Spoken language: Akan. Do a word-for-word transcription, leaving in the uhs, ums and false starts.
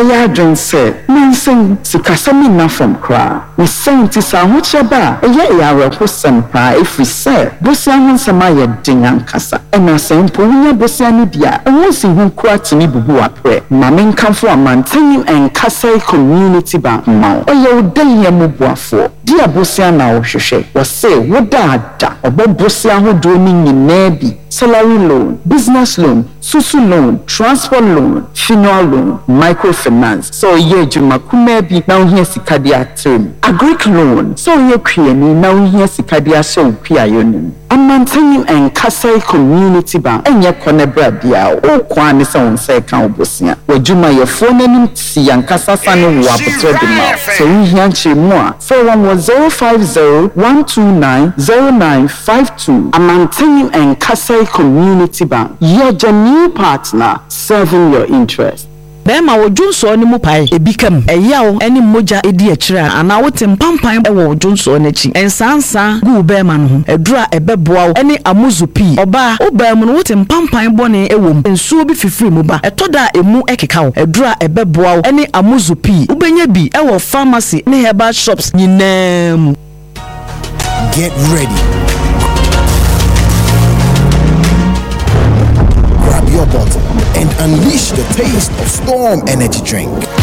ya dwen se nansen sikasami na from kra we senti sa hocheba eye ya reposem pa efise bosia hansama ye dinyankasa ena sempo nya bosia ni dia wonsi hu kra tini bubu apre mame nkamfo amantan en kasai community bank ma oye odan ye mubuafo dia bosia na ohwehwe wo se woda ada obo bosia hodo ni nyina bi salary loan, business loan, susu loan, transport loan, funeral loan, microfinance. So ye juma kumebi now here sikadia term. Agric loan. So ye creamy now here sikadia so pia yonim. I'm maintaining and Kasai Community Bank and ye konebra bia o kwani sa on say kan obosia. We juma ye phone nim si yan kasa sanu wa potro de ma. So we hianchi mo four one one zero five zero one two nine zero nine five two. I'm maintaining and Kasai Community Bank. You're your new partner serving your interest. Bema wo Jonso ni mu pai ebikam eyawo eni moja edi akira ana wote mpampan e wo Jonso n'achi ensansa gu bema no ho edura ebeboa wo eni amuzupi oba obam no wote mpampan bone ewom ensuo bi fifiri mu ba etoda emu ekeka wo edura ebeboa wo eni amuzupi ubenya bi e wo pharmacy ne herbal shops nyinam. Get ready. Grab your bottle and unleash the taste of Storm Energy Drink.